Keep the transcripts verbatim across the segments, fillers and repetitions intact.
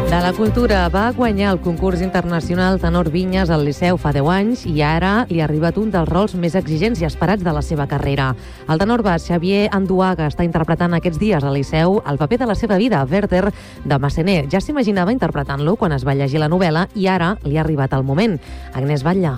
De la cultura va guanyar el concurs internacional Tenor Vinyes al Liceu fa deu anys i ara li ha arribat un dels rols més exigents i esperats de la seva carrera. El tenor bas Xavier Anduaga està interpretant aquests dies al Liceu el paper de la seva vida, Werther, de Massenet. Ja s'imaginava interpretant-lo quan es va llegir la novel·la i ara li ha arribat el moment. Agnès Batlle.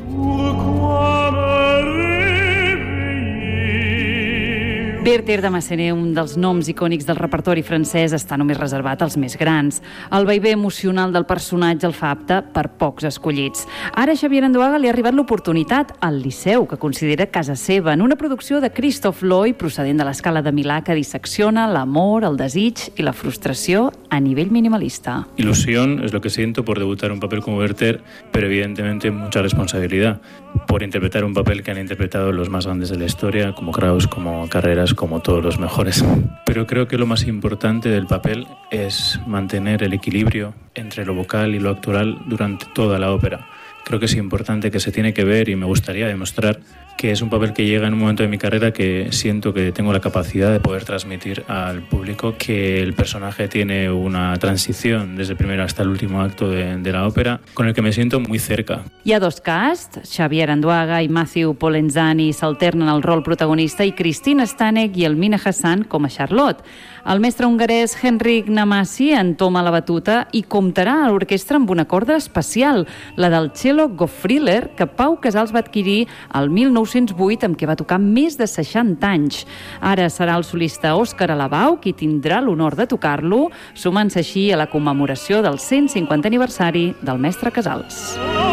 Werther de Massenet, un dels noms icònics del repertori francès, està només reservat als més grans. El vaivé emocional del personatge el fa apte per pocs escollits. Ara a Xavier Anduaga li ha arribat l'oportunitat al Liceu, que considera casa seva, en una producció de Christophe Lloyd procedent de l'Escala de Milà que dissecciona l'amor, el desig i la frustració a nivell minimalista. Ilusión es lo que siento por debutar un papel como Werther, pero evidentemente mucha responsabilidad por interpretar un papel que han interpretado los más grandes de la historia, como Krauss, como Carreras, como todos los mejores. Pero creo que lo más importante del papel es mantener el equilibrio entre lo vocal y lo actoral durante toda la ópera. Creo que es importante, que se tiene que ver, y me gustaría demostrar que es un papel que llega en un momento de mi carrera que siento que tengo la capacidad de poder transmitir al público que el personaje tiene una transición desde el primer hasta el último acto de, de la ópera, con el que me siento muy cerca. Hi ha dos casts, Xavier Anduaga i Matthew Polenzani s'alternen el rol protagonista i Christine Stanek i Elmina Hassan com a Charlotte. El mestre hongarès Henrik Namassi entoma la batuta i comptarà a l'orquestra amb una corda especial, la del cello Goffriller, que Pau Casals va adquirir el mil nou-cents vuit, amb què va tocar més de seixanta anys. Ara serà el solista Òscar Alabau qui tindrà l'honor de tocar-lo, sumant-se així a la commemoració del cent cinquantè aniversari del mestre Casals.